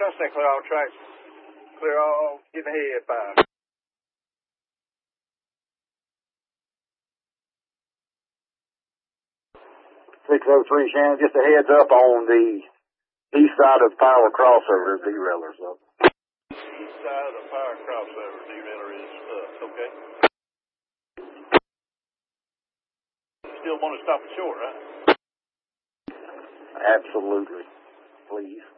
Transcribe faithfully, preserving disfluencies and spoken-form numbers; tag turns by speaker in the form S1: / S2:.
S1: trust that clear all tracks. Clear all, get ahead, five.
S2: six oh three Shannon, just a heads up on the east side of the power crossover, deraillers up.
S1: East side of the power crossover, derailer is up, okay? Still want to stop at short, right?
S2: Absolutely. Please.